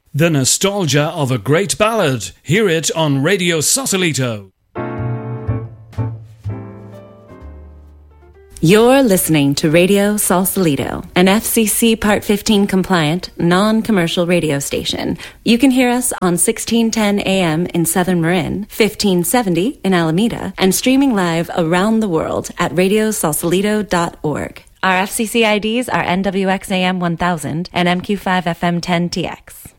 The nostalgia of a great ballad. Hear it on Radio Sausalito. You're listening to Radio Sausalito, an FCC Part 15 compliant, non-commercial radio station. You can hear us on 1610 AM in Southern Marin, 1570 in Alameda, and streaming live around the world at radiosausalito.org. Our FCC IDs are NWXAM 1000 and MQ5FM 10TX.